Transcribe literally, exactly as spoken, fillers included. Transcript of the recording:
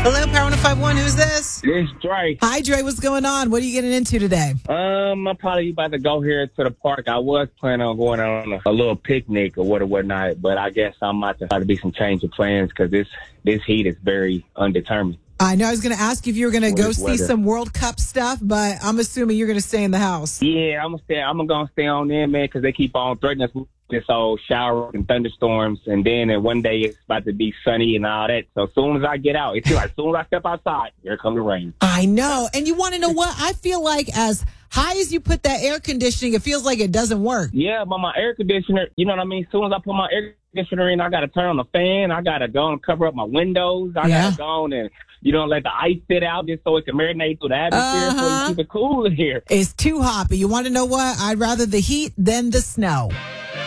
Hello, Power one oh five one. Who's this? It's Dre. Hi, Dre. What's going on? What are you getting into today? Um, I'm probably about to go here to the park. I was planning on going on a, a little picnic or what or whatnot, but I guess I'm about to try to be some change of plans because this this heat is very undetermined. I know I was going to ask if you were going to What go is see weather? some World Cup stuff, but I'm assuming you're going to stay in the house. Yeah, I'm gonna stay. I'm gonna stay on there, man, because they keep on threatening us with this old shower and thunderstorms, and then uh, one day it's about to be sunny and all that. So as soon as I get out, it's like as soon as I step outside, here comes the rain. I know. And you want to know what? I feel like as high as you put that air conditioning, it feels like it doesn't work. Yeah, but my air conditioner, you know what I mean? As soon as I put my air conditioner in, I got to turn on the fan. I got to go and cover up my windows. I Yeah. got to go on and, you know, let the ice sit out just so it can marinate through the atmosphere so Uh-huh. you keep it cool in here. It's too hot, but you want to know what? I'd rather the heat than the snow.